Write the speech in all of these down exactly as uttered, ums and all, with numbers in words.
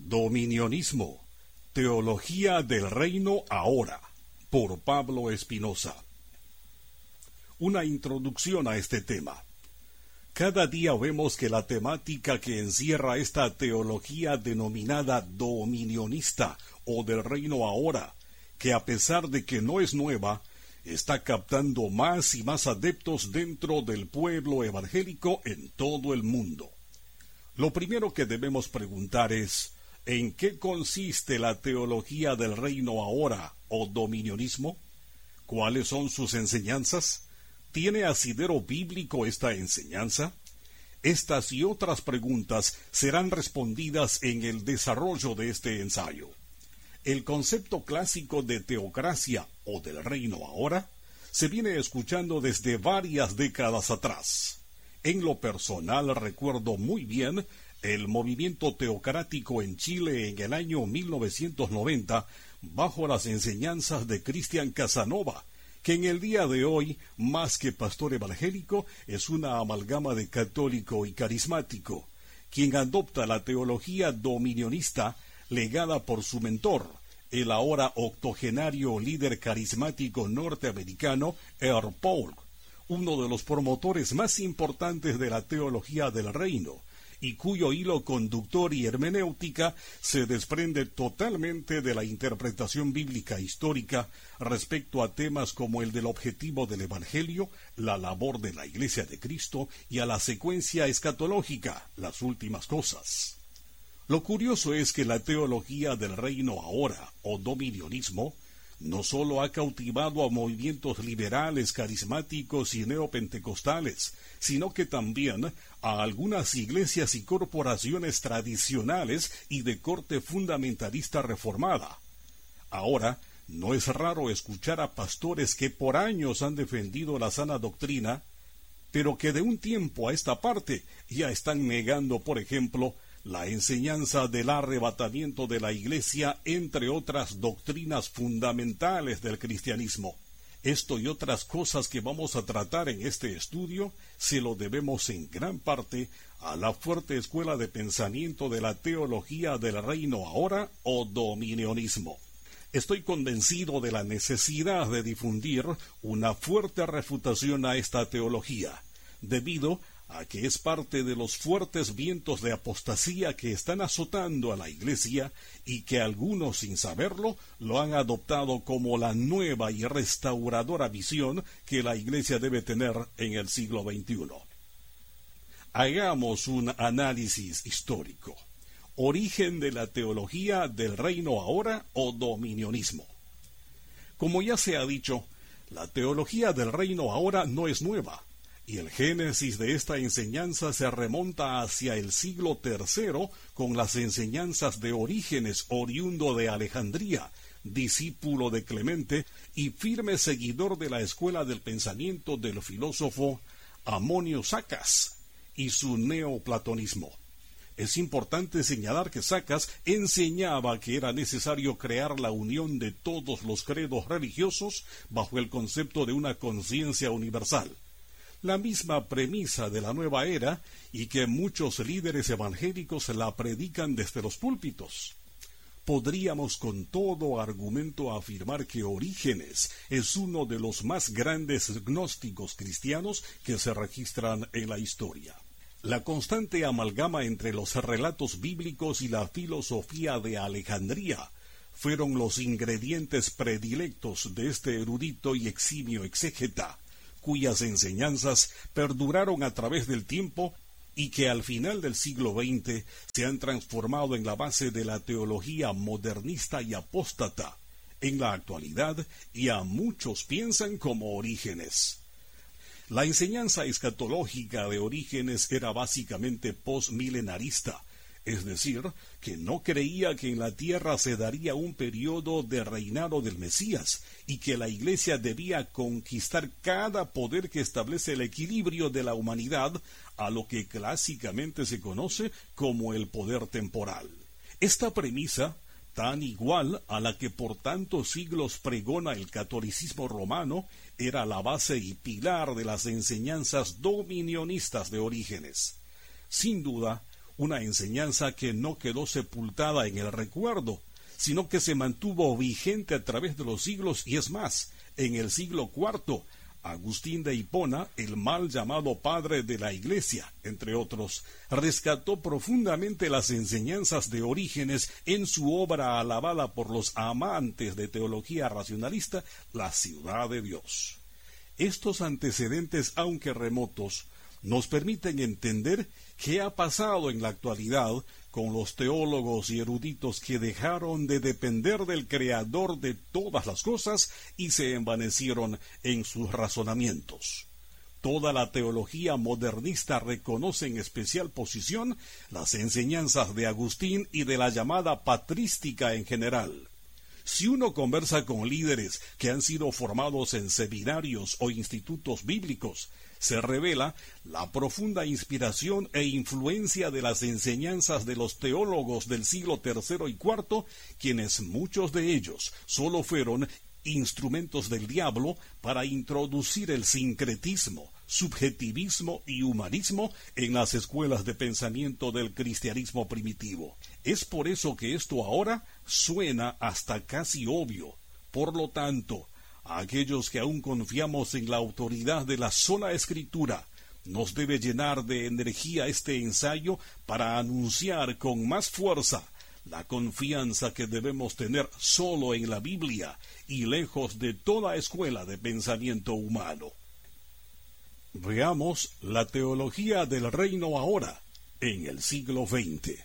Dominionismo, Teología del Reino Ahora, por Pablo Espinosa. Una introducción a este tema. Cada día vemos que la temática que encierra esta teología denominada dominionista o del reino ahora, que a pesar de que no es nueva, está captando más y más adeptos dentro del pueblo evangélico en todo el mundo. Lo primero que debemos preguntar es, ¿en qué consiste la teología del reino ahora o dominionismo? ¿Cuáles son sus enseñanzas? ¿Tiene asidero bíblico esta enseñanza? Estas y otras preguntas serán respondidas en el desarrollo de este ensayo. El concepto clásico de teocracia o del reino ahora se viene escuchando desde varias décadas atrás. En lo personal recuerdo muy bien el movimiento teocrático en Chile en el año mil novecientos noventa bajo las enseñanzas de Cristian Casanova, que en el día de hoy, más que pastor evangélico, es una amalgama de católico y carismático, quien adopta la teología dominionista legada por su mentor, el ahora octogenario líder carismático norteamericano R. Paul, uno de los promotores más importantes de la teología del reino, y cuyo hilo conductor y hermenéutica se desprende totalmente de la interpretación bíblica histórica respecto a temas como el del objetivo del Evangelio, la labor de la Iglesia de Cristo y a la secuencia escatológica, las últimas cosas. Lo curioso es que la teología del reino ahora, o dominionismo, no solo ha cautivado a movimientos liberales, carismáticos y neopentecostales, sino que también a algunas iglesias y corporaciones tradicionales y de corte fundamentalista reformada. Ahora, no es raro escuchar a pastores que por años han defendido la sana doctrina, pero que de un tiempo a esta parte ya están negando, por ejemplo, la enseñanza del arrebatamiento de la Iglesia, entre otras doctrinas fundamentales del cristianismo. Esto y otras cosas que vamos a tratar en este estudio se lo debemos en gran parte a la fuerte escuela de pensamiento de la teología del reino ahora o dominionismo. Estoy convencido de la necesidad de difundir una fuerte refutación a esta teología, debido a que es parte de los fuertes vientos de apostasía que están azotando a la Iglesia y que algunos, sin saberlo, lo han adoptado como la nueva y restauradora visión que la Iglesia debe tener en el siglo veintiuno. Hagamos un análisis histórico. Origen de la teología del reino ahora o dominionismo. Como ya se ha dicho, la teología del reino ahora no es nueva, y el génesis de esta enseñanza se remonta hacia el siglo tercero con las enseñanzas de Orígenes, oriundo de Alejandría, discípulo de Clemente y firme seguidor de la escuela del pensamiento del filósofo Amonio Sacas y su neoplatonismo. Es importante señalar que Sacas enseñaba que era necesario crear la unión de todos los credos religiosos bajo el concepto de una conciencia universal, la misma premisa de la nueva era y que muchos líderes evangélicos la predican desde los púlpitos. Podríamos con todo argumento afirmar que Orígenes es uno de los más grandes gnósticos cristianos que se registran en la historia. La constante amalgama entre los relatos bíblicos y la filosofía de Alejandría fueron los ingredientes predilectos de este erudito y eximio exégeta, cuyas enseñanzas perduraron a través del tiempo y que al final del siglo veinte se han transformado en la base de la teología modernista y apóstata en la actualidad, y a muchos piensan como Orígenes. La enseñanza escatológica de Orígenes era básicamente postmilenarista, es decir, que no creía que en la tierra se daría un periodo de reinado del Mesías y que la Iglesia debía conquistar cada poder que establece el equilibrio de la humanidad, a lo que clásicamente se conoce como el poder temporal. Esta premisa, tan igual a la que por tantos siglos pregona el catolicismo romano, era la base y pilar de las enseñanzas dominionistas de Orígenes. Sin duda, una enseñanza que no quedó sepultada en el recuerdo, sino que se mantuvo vigente a través de los siglos, y es más, en el siglo cuarto, Agustín de Hipona, el mal llamado padre de la Iglesia, entre otros, rescató profundamente las enseñanzas de Orígenes en su obra alabada por los amantes de teología racionalista, La ciudad de Dios. Estos antecedentes, aunque remotos, nos permiten entender qué ha pasado en la actualidad con los teólogos y eruditos que dejaron de depender del Creador de todas las cosas y se envanecieron en sus razonamientos. Toda la teología modernista reconoce en especial posición las enseñanzas de Agustín y de la llamada patrística en general. Si uno conversa con líderes que han sido formados en seminarios o institutos bíblicos, se revela la profunda inspiración e influencia de las enseñanzas de los teólogos del siglo tercero y cuarto, quienes muchos de ellos solo fueron instrumentos del diablo para introducir el sincretismo, subjetivismo y humanismo en las escuelas de pensamiento del cristianismo primitivo. Es por eso que esto ahora suena hasta casi obvio. Por lo tanto, a aquellos que aún confiamos en la autoridad de la sola Escritura, nos debe llenar de energía este ensayo para anunciar con más fuerza la confianza que debemos tener solo en la Biblia y lejos de toda escuela de pensamiento humano. Veamos la teología del reino ahora, en el siglo veinte.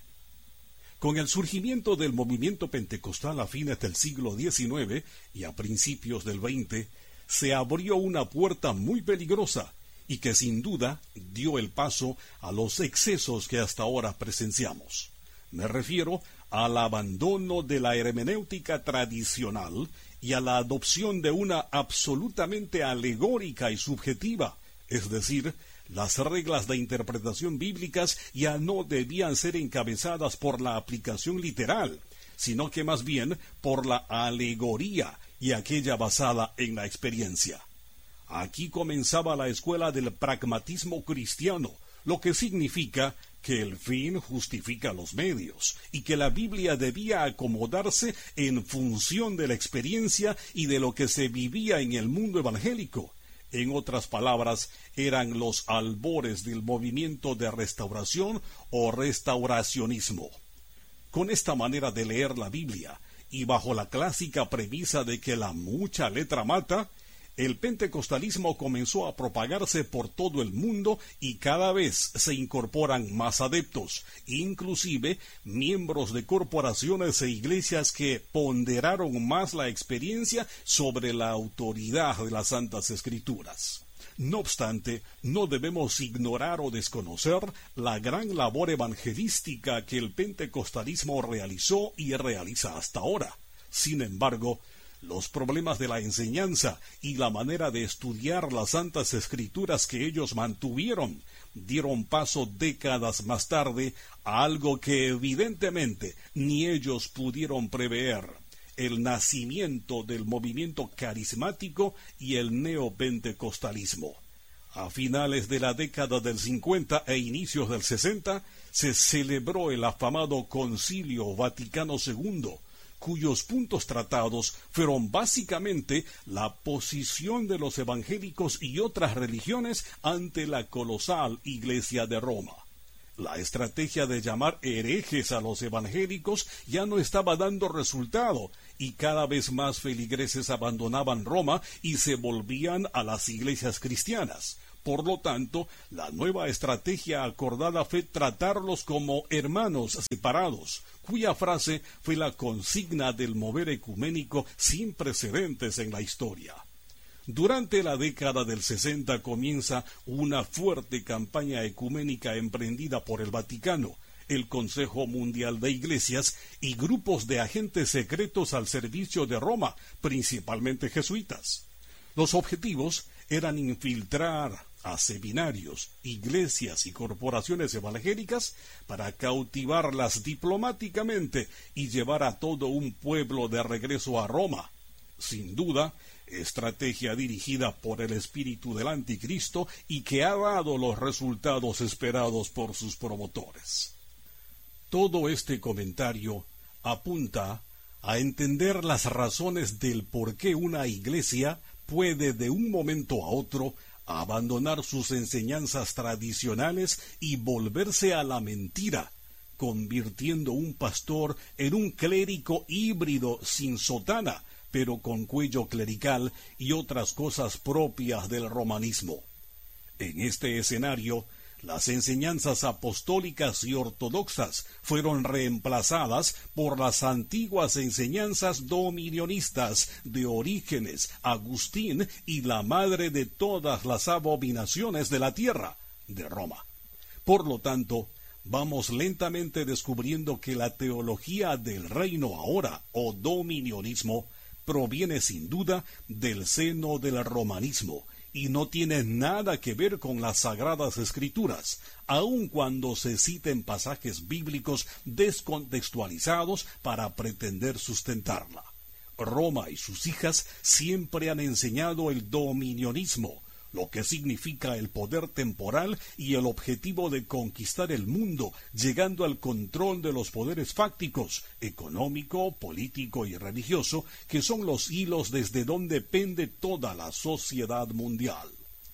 Con el surgimiento del movimiento pentecostal a fines del siglo diecinueve y a principios del veinte, se abrió una puerta muy peligrosa y que sin duda dio el paso a los excesos que hasta ahora presenciamos. Me refiero al abandono de la hermenéutica tradicional y a la adopción de una absolutamente alegórica y subjetiva, es decir, las reglas de interpretación bíblicas ya no debían ser encabezadas por la aplicación literal, sino que más bien por la alegoría y aquella basada en la experiencia. Aquí comenzaba la escuela del pragmatismo cristiano, lo que significa que el fin justifica los medios y que la Biblia debía acomodarse en función de la experiencia y de lo que se vivía en el mundo evangélico. En otras palabras, eran los albores del movimiento de restauración o restauracionismo. Con esta manera de leer la Biblia, y bajo la clásica premisa de que la mucha letra mata, el pentecostalismo comenzó a propagarse por todo el mundo y cada vez se incorporan más adeptos, inclusive miembros de corporaciones e iglesias que ponderaron más la experiencia sobre la autoridad de las Santas Escrituras. No obstante, no debemos ignorar o desconocer la gran labor evangelística que el pentecostalismo realizó y realiza hasta ahora. Sin embargo, los problemas de la enseñanza y la manera de estudiar las Santas Escrituras que ellos mantuvieron dieron paso décadas más tarde a algo que evidentemente ni ellos pudieron prever: el nacimiento del movimiento carismático y el neopentecostalismo. A finales de la década del cincuenta e inicios del sesenta se celebró el afamado Concilio Vaticano segundo, cuyos puntos tratados fueron básicamente la posición de los evangélicos y otras religiones ante la colosal Iglesia de Roma. La estrategia de llamar herejes a los evangélicos ya no estaba dando resultado, y cada vez más feligreses abandonaban Roma y se volvían a las iglesias cristianas. Por lo tanto, la nueva estrategia acordada fue tratarlos como hermanos separados, cuya frase fue la consigna del mover ecuménico sin precedentes en la historia. Durante la década del sesenta comienza una fuerte campaña ecuménica emprendida por el Vaticano, el Consejo Mundial de Iglesias y grupos de agentes secretos al servicio de Roma, principalmente jesuitas. Los objetivos eran infiltrar a seminarios, iglesias y corporaciones evangélicas para cautivarlas diplomáticamente y llevar a todo un pueblo de regreso a Roma. Sin duda, estrategia dirigida por el espíritu del anticristo y que ha dado los resultados esperados por sus promotores. Todo este comentario apunta a entender las razones del por qué una iglesia puede de un momento a otro abandonar sus enseñanzas tradicionales y volverse a la mentira, convirtiendo un pastor en un clérigo híbrido sin sotana, pero con cuello clerical y otras cosas propias del romanismo. En este escenario, las enseñanzas apostólicas y ortodoxas fueron reemplazadas por las antiguas enseñanzas dominionistas de Orígenes, Agustín y la madre de todas las abominaciones de la tierra, de Roma. Por lo tanto, vamos lentamente descubriendo que la teología del reino ahora, o dominionismo, proviene sin duda del seno del romanismo, y no tiene nada que ver con las sagradas escrituras, aun cuando se citen pasajes bíblicos descontextualizados para pretender sustentarla. Roma y sus hijas siempre han enseñado el dominionismo, lo que significa el poder temporal y el objetivo de conquistar el mundo, llegando al control de los poderes fácticos, económico, político y religioso, que son los hilos desde donde pende toda la sociedad mundial.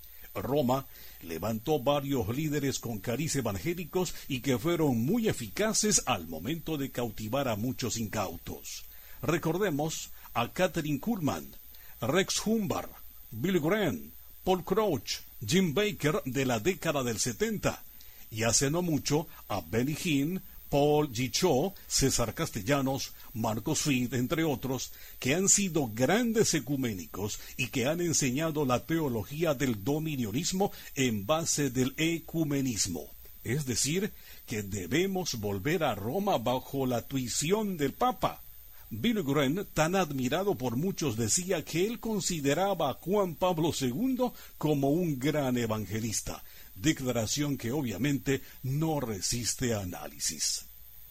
Roma levantó varios líderes con cariz evangélicos y que fueron muy eficaces al momento de cautivar a muchos incautos. Recordemos a Kathryn Kuhlman, Rex Humbard, Billy Graham, Paul Crouch, Jim Baker de la década del setenta, y hace no mucho a Benny Hinn, Paul G. Cho, César Castellanos, Marcos Fried, entre otros, que han sido grandes ecuménicos y que han enseñado la teología del dominionismo en base del ecumenismo, es decir, que debemos volver a Roma bajo la tuición del Papa. Billy Graham, tan admirado por muchos, decía que él consideraba a Juan Pablo segundo como un gran evangelista, declaración que obviamente no resiste análisis.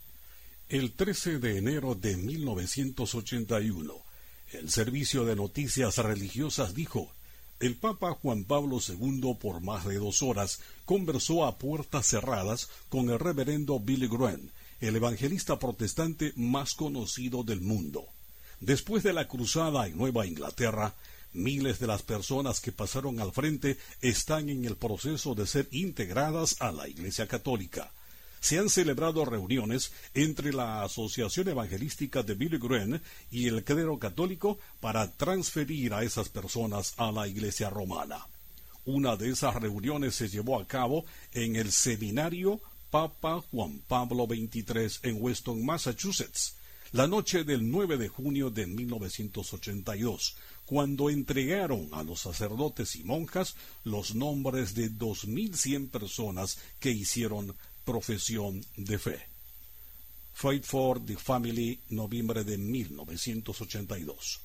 El trece de enero de mil novecientos ochenta y uno, el Servicio de Noticias Religiosas dijo: el Papa Juan Pablo segundo por más de dos horas conversó a puertas cerradas con el reverendo Billy Graham, el evangelista protestante más conocido del mundo. Después de la cruzada en Nueva Inglaterra, miles de las personas que pasaron al frente están en el proceso de ser integradas a la Iglesia Católica. Se han celebrado reuniones entre la Asociación Evangelística de Billy Graham y el clero católico para transferir a esas personas a la Iglesia romana. Una de esas reuniones se llevó a cabo en el seminario Papa Juan Pablo veintitrés en Weston, Massachusetts, la noche del nueve de junio de mil novecientos ochenta y dos, cuando entregaron a los sacerdotes y monjas los nombres de dos mil cien personas que hicieron profesión de fe. Faith for the Family, noviembre de mil novecientos ochenta y dos.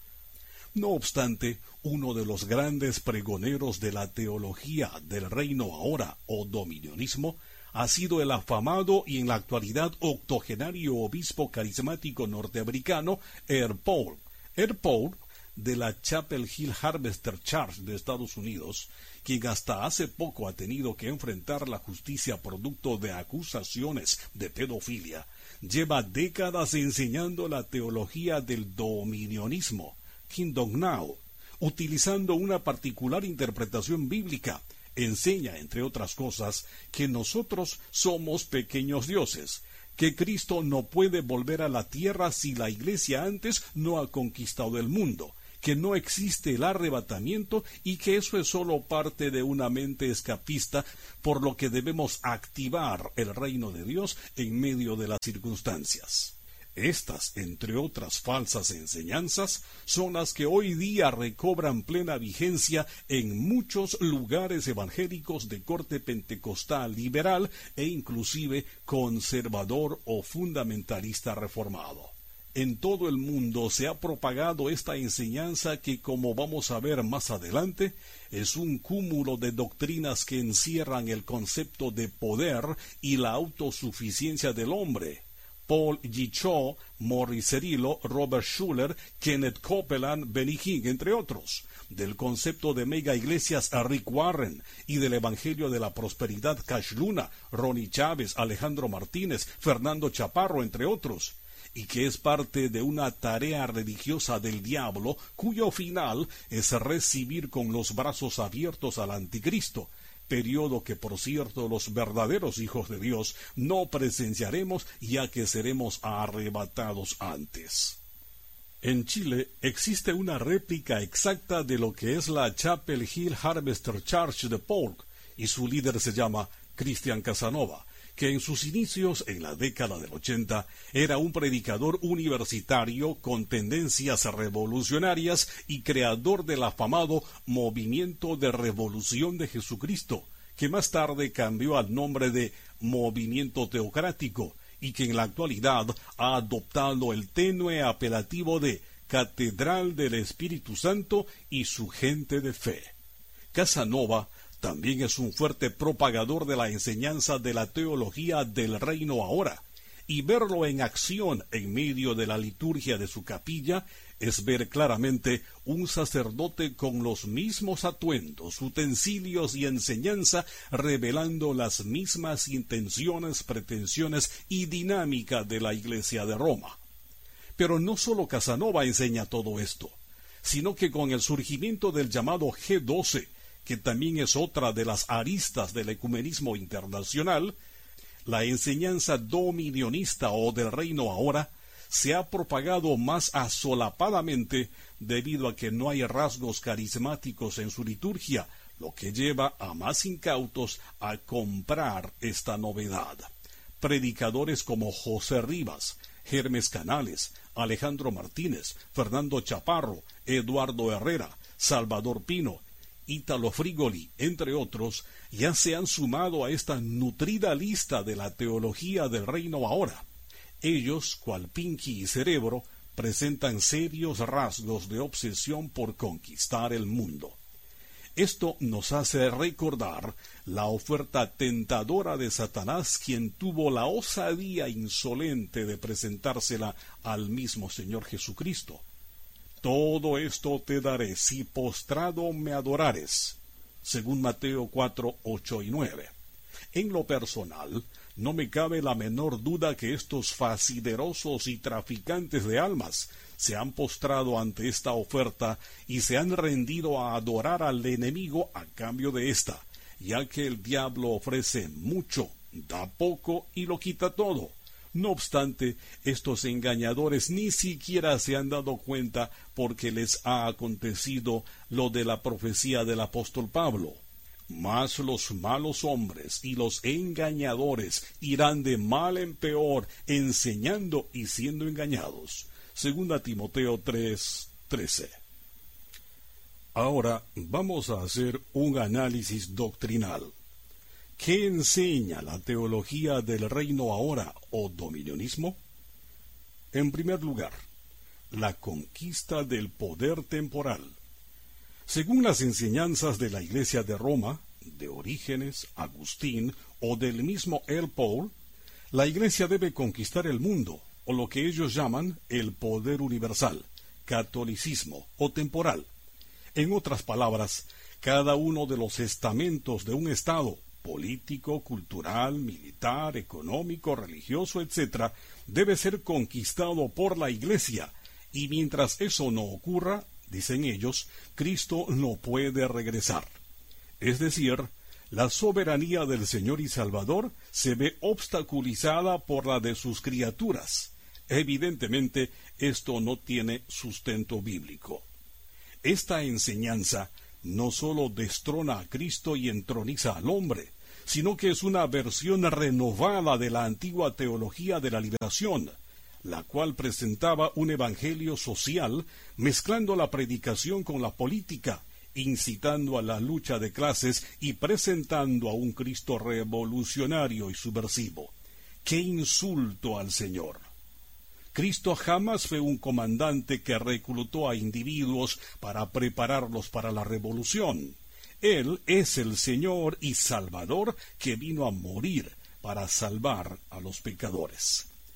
No obstante, uno de los grandes pregoneros de la teología del reino ahora, o dominionismo, ha sido el afamado y en la actualidad octogenario obispo carismático norteamericano R. Paul. R. Paul, de la Chapel Hill Harvester Church de Estados Unidos, quien hasta hace poco ha tenido que enfrentar la justicia producto de acusaciones de pedofilia, lleva décadas enseñando la teología del dominionismo, Kingdom Now, utilizando una particular interpretación bíblica. Enseña, entre otras cosas, que nosotros somos pequeños dioses, que Cristo no puede volver a la tierra si la Iglesia antes no ha conquistado el mundo, que no existe el arrebatamiento y que eso es solo parte de una mente escapista, por lo que debemos activar el reino de Dios en medio de las circunstancias. Estas, entre otras falsas enseñanzas, son las que hoy día recobran plena vigencia en muchos lugares evangélicos de corte pentecostal liberal e inclusive conservador o fundamentalista reformado. En todo el mundo se ha propagado esta enseñanza que, como vamos a ver más adelante, es un cúmulo de doctrinas que encierran el concepto de poder y la autosuficiencia del hombre, Paul G. Cho, Morris Cerullo, Robert Schuller, Kenneth Copeland, Benny Hinn, entre otros. Del concepto de mega iglesias a Rick Warren y del Evangelio de la Prosperidad Cash Luna, Ronnie Chávez, Alejandro Martínez, Fernando Chaparro, entre otros, y que es parte de una tarea religiosa del diablo cuyo final es recibir con los brazos abiertos al anticristo, periodo que por cierto los verdaderos hijos de Dios no presenciaremos ya que seremos arrebatados antes. En Chile existe una réplica exacta de lo que es la Chapel Hill Harvester Church de Polk, y su líder se llama Cristian Casanova, que en sus inicios en la década del ochenta era un predicador universitario con tendencias revolucionarias y creador del afamado Movimiento de Revolución de Jesucristo, que más tarde cambió al nombre de Movimiento Teocrático, y que en la actualidad ha adoptado el tenue apelativo de Catedral del Espíritu Santo y su gente de fe. Casanova también es un fuerte propagador de la enseñanza de la teología del reino ahora, y verlo en acción en medio de la liturgia de su capilla es ver claramente un sacerdote con los mismos atuendos, utensilios y enseñanza, revelando las mismas intenciones, pretensiones y dinámica de la Iglesia de Roma. Pero no solo Casanova enseña todo esto, sino que con el surgimiento del llamado G doce, que también es otra de las aristas del ecumenismo internacional, la enseñanza dominionista o del reino ahora se ha propagado más asolapadamente debido a que no hay rasgos carismáticos en su liturgia, lo que lleva a más incautos a comprar esta novedad. Predicadores como José Rivas, Hermes Canales, Alejandro Martínez, Fernando Chaparro, Eduardo Herrera, Salvador Pino, Ítalo Frigoli, entre otros, ya se han sumado a esta nutrida lista de la teología del reino ahora. Ellos, cual Pinky y Cerebro, presentan serios rasgos de obsesión por conquistar el mundo. Esto nos hace recordar la oferta tentadora de Satanás, quien tuvo la osadía insolente de presentársela al mismo Señor Jesucristo. Todo esto te daré si postrado me adorares, según Mateo cuatro, ocho y nueve. En lo personal, no me cabe la menor duda que estos fasiderosos y traficantes de almas se han postrado ante esta oferta y se han rendido a adorar al enemigo a cambio de ésta, ya que el diablo ofrece mucho, da poco y lo quita todo. No obstante, estos engañadores ni siquiera se han dado cuenta porque les ha acontecido lo de la profecía del apóstol Pablo. Mas los malos hombres y los engañadores irán de mal en peor, enseñando y siendo engañados. Segunda Timoteo tres, trece. Ahora vamos a hacer un análisis doctrinal. ¿Qué enseña la teología del reino ahora o dominionismo? En primer lugar, la conquista del poder temporal. Según las enseñanzas de la Iglesia de Roma, de Orígenes, Agustín o del mismo L. Paul, la Iglesia debe conquistar el mundo, o lo que ellos llaman el poder universal, catolicismo o temporal. En otras palabras, cada uno de los estamentos de un Estado, político, cultural, militar, económico, religioso, etcétera, debe ser conquistado por la Iglesia, y mientras eso no ocurra, dicen ellos, Cristo no puede regresar. Es decir, la soberanía del Señor y Salvador se ve obstaculizada por la de sus criaturas. Evidentemente, esto no tiene sustento bíblico. Esta enseñanza no sólo destrona a Cristo y entroniza al hombre, sino que es una versión renovada de la antigua teología de la liberación, la cual presentaba un evangelio social, mezclando la predicación con la política, incitando a la lucha de clases y presentando a un Cristo revolucionario y subversivo. ¡Qué insulto al Señor! Cristo jamás fue un comandante que reclutó a individuos para prepararlos para la revolución. Él es el Señor y Salvador que vino a morir para salvar a los pecadores.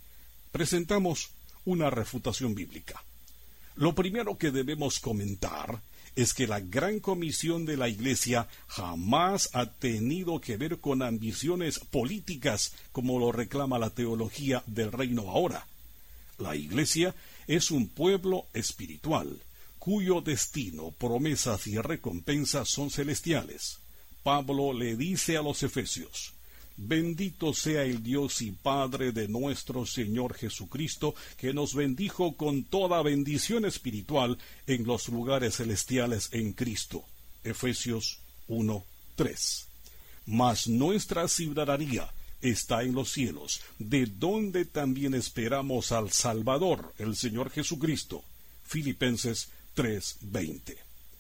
Presentamos una refutación bíblica. Lo primero que debemos comentar es que la gran comisión de la Iglesia jamás ha tenido que ver con ambiciones políticas como lo reclama la teología del reino ahora. La Iglesia es un pueblo espiritual, cuyo destino, promesas y recompensas son celestiales. Pablo le dice a los efesios: bendito sea el Dios y Padre de nuestro Señor Jesucristo, que nos bendijo con toda bendición espiritual en los lugares celestiales en Cristo. Efesios uno tres. Mas nuestra ciudadanía está en los cielos, de donde también esperamos al Salvador, el Señor Jesucristo. Filipenses tres veinte.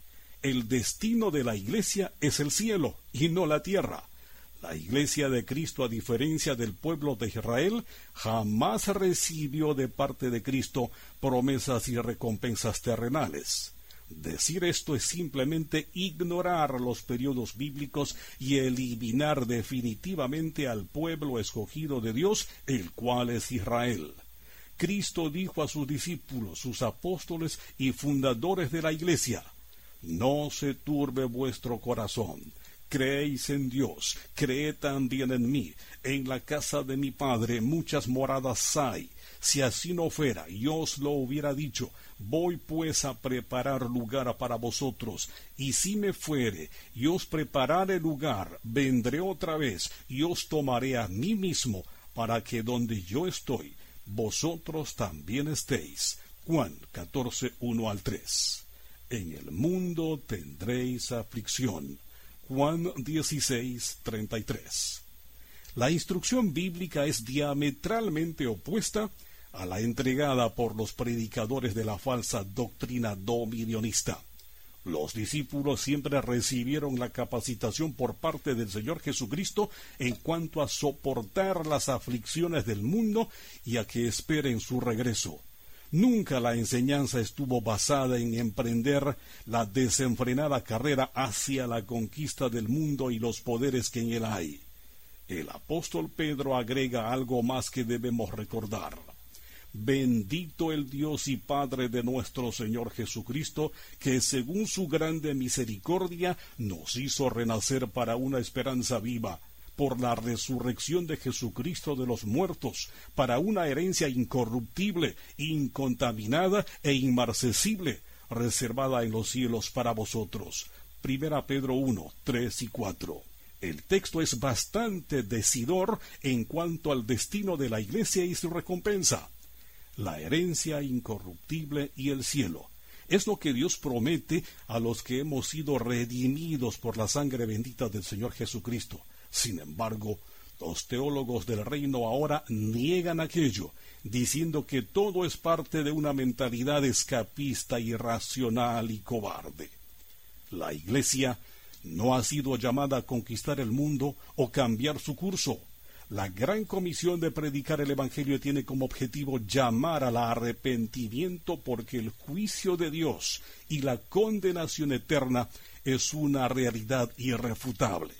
El destino de la Iglesia es el cielo y no la tierra. La Iglesia de Cristo, a diferencia del pueblo de Israel, jamás recibió de parte de Cristo promesas y recompensas terrenales. Decir esto es simplemente ignorar los periodos bíblicos y eliminar definitivamente al pueblo escogido de Dios, el cual es Israel. Cristo dijo a sus discípulos, sus apóstoles y fundadores de la Iglesia: no se turbe vuestro corazón. Creéis en Dios, creed también en mí. En la casa de mi Padre muchas moradas hay. Si así no fuera, yo os lo hubiera dicho. Voy pues a preparar lugar para vosotros. Y si me fuere, y os preparare lugar, vendré otra vez, y os tomaré a mí mismo, para que donde yo estoy, vosotros también estéis. Juan catorce, uno al tres. En el mundo tendréis aflicción. Juan dieciséis, treinta y tres. La instrucción bíblica es diametralmente opuesta a la entregada por los predicadores de la falsa doctrina dominionista. Los discípulos siempre recibieron la capacitación por parte del Señor Jesucristo en cuanto a soportar las aflicciones del mundo y a que esperen su regreso. Nunca la enseñanza estuvo basada en emprender la desenfrenada carrera hacia la conquista del mundo y los poderes que en él hay. El apóstol Pedro agrega algo más que debemos recordar. Bendito el Dios y Padre de nuestro Señor Jesucristo, que según su grande misericordia nos hizo renacer para una esperanza viva, por la resurrección de Jesucristo de los muertos, para una herencia incorruptible, incontaminada e inmarcesible, reservada en los cielos para vosotros. Primera Pedro uno, tres y cuatro. El texto es bastante decidor en cuanto al destino de la Iglesia y su recompensa. La herencia incorruptible y el cielo es lo que Dios promete a los que hemos sido redimidos por la sangre bendita del Señor Jesucristo. Sin embargo, los teólogos del reino ahora niegan aquello, diciendo que todo es parte de una mentalidad escapista, irracional y cobarde. La Iglesia no ha sido llamada a conquistar el mundo o cambiar su curso. La gran comisión de predicar el Evangelio tiene como objetivo llamar al arrepentimiento, porque el juicio de Dios y la condenación eterna es una realidad irrefutable.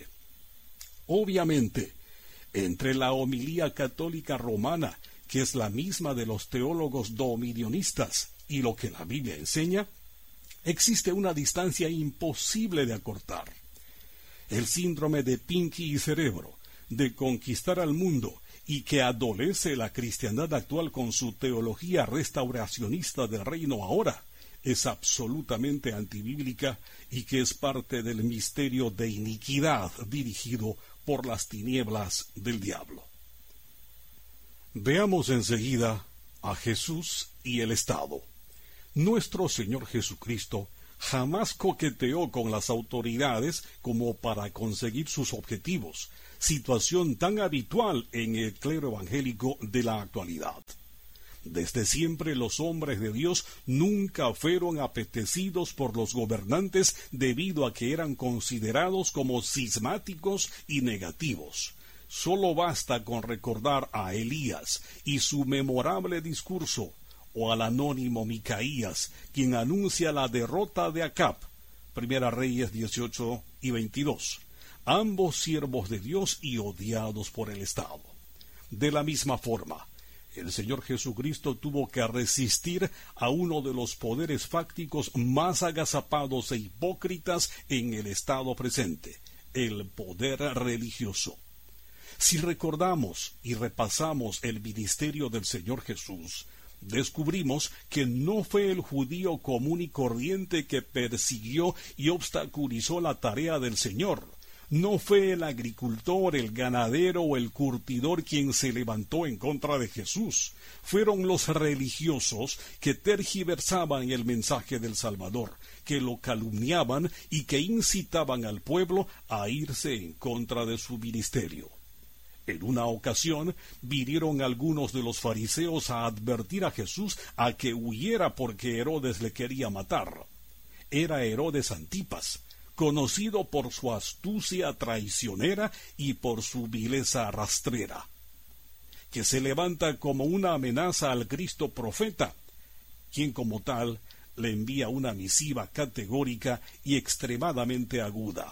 Obviamente, entre la homilía católica romana, que es la misma de los teólogos dominionistas, y lo que la Biblia enseña, existe una distancia imposible de acortar. El síndrome de Pinky y Cerebro, de conquistar al mundo, y que adolece la cristiandad actual con su teología restauracionista del reino ahora, es absolutamente antibíblica y que es parte del misterio de iniquidad dirigido por las tinieblas del diablo. Veamos enseguida a Jesús y el Estado. Nuestro Señor Jesucristo jamás coqueteó con las autoridades como para conseguir sus objetivos, situación tan habitual en el clero evangélico de la actualidad. Desde siempre los hombres de Dios nunca fueron apetecidos por los gobernantes debido a que eran considerados como cismáticos y negativos. Solo basta con recordar a Elías y su memorable discurso, o al anónimo Micaías, quien anuncia la derrota de Acab, Primera Reyes dieciocho y veintidós, ambos siervos de Dios y odiados por el Estado. De la misma forma, el Señor Jesucristo tuvo que resistir a uno de los poderes fácticos más agazapados e hipócritas en el estado presente, el poder religioso. Si recordamos y repasamos el ministerio del Señor Jesús, descubrimos que no fue el judío común y corriente que persiguió y obstaculizó la tarea del Señor. No fue el agricultor, el ganadero o el curtidor quien se levantó en contra de Jesús. Fueron los religiosos que tergiversaban el mensaje del Salvador, que lo calumniaban y que incitaban al pueblo a irse en contra de su ministerio. En una ocasión vinieron algunos de los fariseos a advertir a Jesús a que huyera porque Herodes le quería matar. Era Herodes Antipas, conocido por su astucia traicionera y por su vileza rastrera, que se levanta como una amenaza al Cristo profeta, quien como tal le envía una misiva categórica y extremadamente aguda.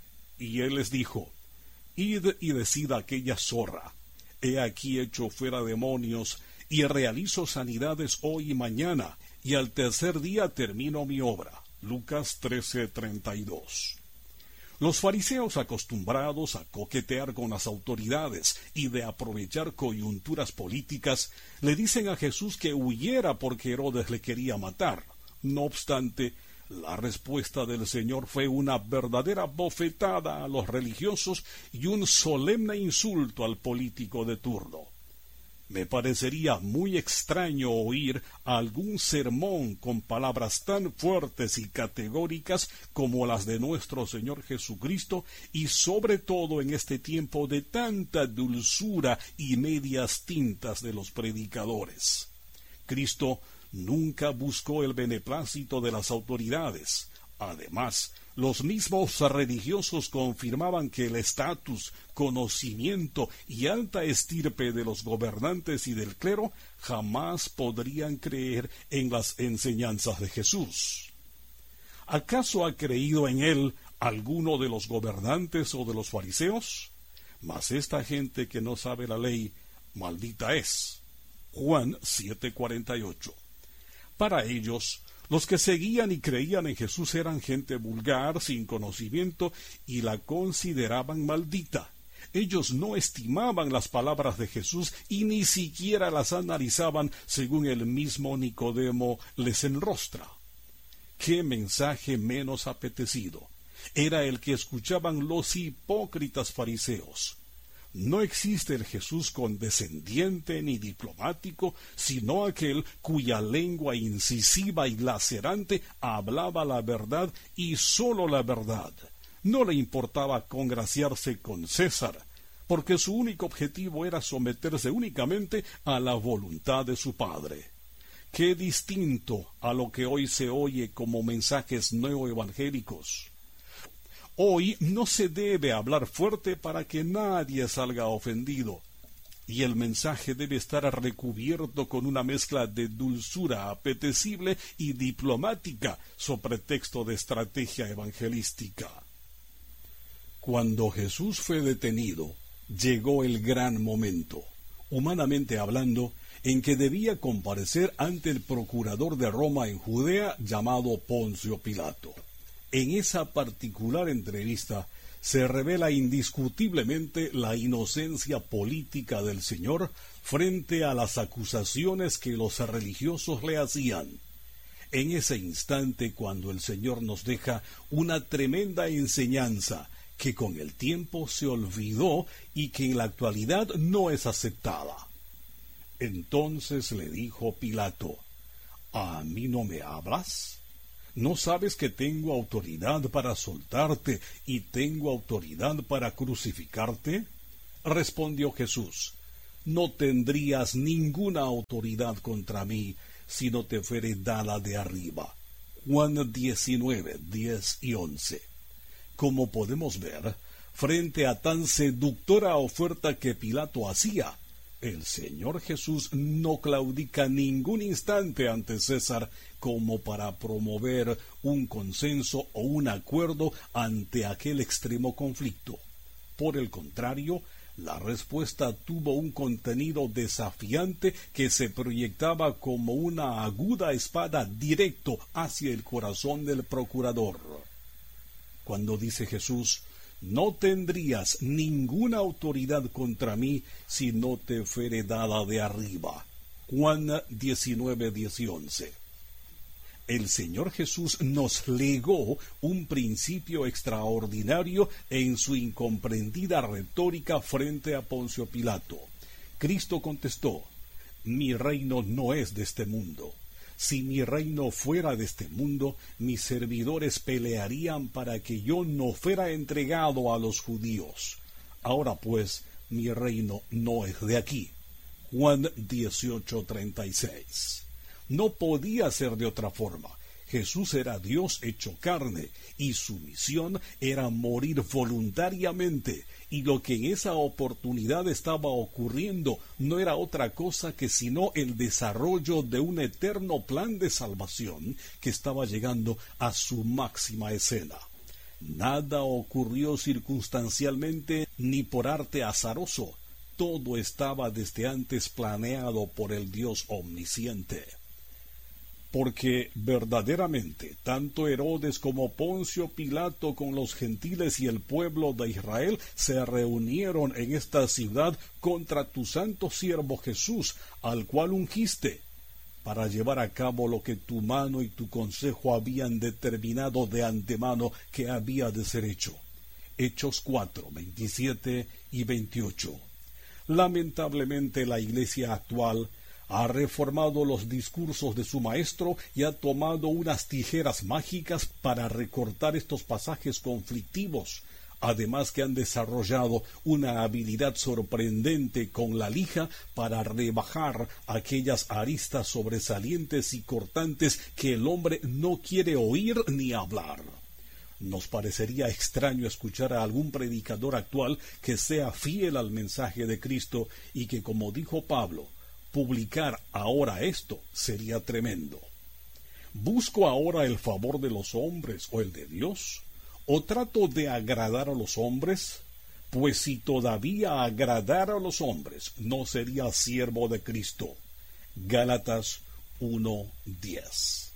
Y él les dijo: Id y decid a aquella zorra: he aquí echo fuera demonios, y realizo sanidades hoy y mañana, y al tercer día termino mi obra. Lucas trece treinta y dos. Los fariseos, acostumbrados a coquetear con las autoridades y de aprovechar coyunturas políticas, le dicen a Jesús que huyera porque Herodes le quería matar. No obstante, la respuesta del Señor fue una verdadera bofetada a los religiosos y un solemne insulto al político de turno. Me parecería muy extraño oír algún sermón con palabras tan fuertes y categóricas como las de nuestro Señor Jesucristo, y sobre todo en este tiempo de tanta dulzura y medias tintas de los predicadores. Cristo nunca buscó el beneplácito de las autoridades. Además, los mismos religiosos confirmaban que el estatus, conocimiento y alta estirpe de los gobernantes y del clero jamás podrían creer en las enseñanzas de Jesús. ¿Acaso ha creído en él alguno de los gobernantes o de los fariseos? Mas esta gente que no sabe la ley, maldita es. Juan siete cuarenta y ocho. Para ellos, los que seguían y creían en Jesús eran gente vulgar, sin conocimiento, y la consideraban maldita. Ellos no estimaban las palabras de Jesús y ni siquiera las analizaban según el mismo Nicodemo les enrostra. ¡Qué mensaje menos apetecido! Era el que escuchaban los hipócritas fariseos. No existe el Jesús condescendiente ni diplomático, sino aquel cuya lengua incisiva y lacerante hablaba la verdad y sólo la verdad. No le importaba congraciarse con César, porque su único objetivo era someterse únicamente a la voluntad de su Padre. Qué distinto a lo que hoy se oye como mensajes neoevangélicos. Hoy no se debe hablar fuerte para que nadie salga ofendido, y el mensaje debe estar recubierto con una mezcla de dulzura apetecible y diplomática, sobre pretexto de estrategia evangelística. Cuando Jesús fue detenido, llegó el gran momento, humanamente hablando, en que debía comparecer ante el procurador de Roma en Judea llamado Poncio Pilato. En esa particular entrevista se revela indiscutiblemente la inocencia política del Señor frente a las acusaciones que los religiosos le hacían. En ese instante, cuando el Señor nos deja una tremenda enseñanza que con el tiempo se olvidó y que en la actualidad no es aceptada. Entonces le dijo Pilato: ¿A mí no me hablas? ¿No sabes que tengo autoridad para soltarte y tengo autoridad para crucificarte? Respondió Jesús: No tendrías ninguna autoridad contra mí si no te fuere dada de arriba. Juan diecinueve, diez y once. Como podemos ver, frente a tan seductora oferta que Pilato hacía, el Señor Jesús no claudica ningún instante ante César como para promover un consenso o un acuerdo ante aquel extremo conflicto. Por el contrario, La respuesta tuvo un contenido desafiante que se proyectaba como una aguda espada directo hacia el corazón del procurador. Cuando dice Jesús: no tendrías ninguna autoridad contra mí si no te fuere dada de arriba. Juan diecinueve, diez y once. El Señor Jesús nos legó un principio extraordinario en su incomprendida retórica frente a Poncio Pilato. Cristo contestó: mi reino no es de este mundo. Si mi reino fuera de este mundo, mis servidores pelearían para que yo no fuera entregado a los judíos. Ahora pues, mi reino no es de aquí. Juan dieciocho, treinta y seis. No podía ser de otra forma. Jesús era Dios hecho carne, y su misión era morir voluntariamente, y lo que en esa oportunidad estaba ocurriendo no era otra cosa que sino el desarrollo de un eterno plan de salvación que estaba llegando a su máxima escena. Nada ocurrió circunstancialmente ni por arte azaroso. Todo estaba desde antes planeado por el Dios omnisciente. Porque verdaderamente tanto Herodes como Poncio Pilato con los gentiles y el pueblo de Israel se reunieron en esta ciudad contra tu santo siervo Jesús, al cual ungiste, para llevar a cabo lo que tu mano y tu consejo habían determinado de antemano que había de ser hecho. Hechos cuatro, veintisiete y veintiocho. Lamentablemente la iglesia actual ha reformado los discursos de su maestro y ha tomado unas tijeras mágicas para recortar estos pasajes conflictivos, además que han desarrollado una habilidad sorprendente con la lija para rebajar aquellas aristas sobresalientes y cortantes que el hombre no quiere oír ni hablar. Nos parecería extraño escuchar a algún predicador actual que sea fiel al mensaje de Cristo y que, como dijo Pablo, publicar ahora esto sería tremendo. ¿Busco ahora el favor de los hombres o el de Dios? ¿O trato de agradar a los hombres? Pues si todavía agradara a los hombres, no sería siervo de Cristo. Gálatas uno diez.